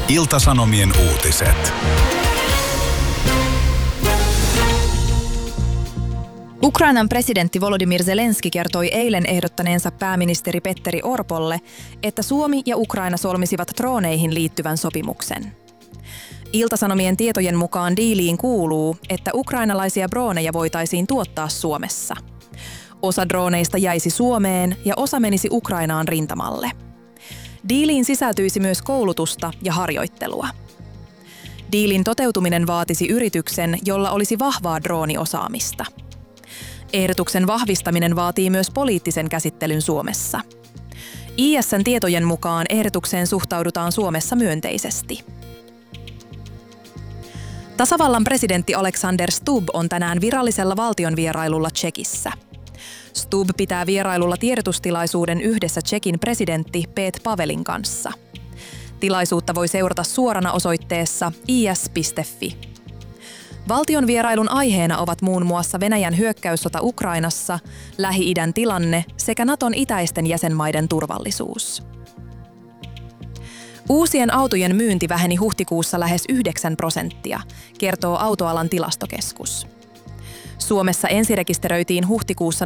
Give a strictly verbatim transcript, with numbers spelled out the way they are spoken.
Ilta-Sanomien uutiset. Ukrainan presidentti Volodymyr Zelenski kertoi eilen ehdottaneensa pääministeri Petteri Orpolle, että Suomi ja Ukraina solmisivat drooneihin liittyvän sopimuksen. Ilta-Sanomien tietojen mukaan diiliin kuuluu, että ukrainalaisia drooneja voitaisiin tuottaa Suomessa. Osa drooneista jäisi Suomeen ja osa menisi Ukrainaan rintamalle. Diiliin sisältyisi myös koulutusta ja harjoittelua. Diilin toteutuminen vaatisi yrityksen, jolla olisi vahvaa drooniosaamista. Ehdotuksen vahvistaminen vaatii myös poliittisen käsittelyn Suomessa. I S:n tietojen mukaan ehdotukseen suhtaudutaan Suomessa myönteisesti. Tasavallan presidentti Alexander Stubb on tänään virallisella valtionvierailulla Tšekissä. Stubb pitää vierailulla tiedotustilaisuuden yhdessä Tšekin presidentti Petr Pavelin kanssa. Tilaisuutta voi seurata suorana osoitteessa i s piste f i. Valtion vierailun aiheena ovat muun muassa Venäjän hyökkäyssota Ukrainassa, Lähi-idän tilanne sekä Naton itäisten jäsenmaiden turvallisuus. Uusien autojen myynti väheni huhtikuussa lähes yhdeksän prosenttia, kertoo autoalan tilastokeskus. Suomessa ensirekisteröitiin huhtikuussa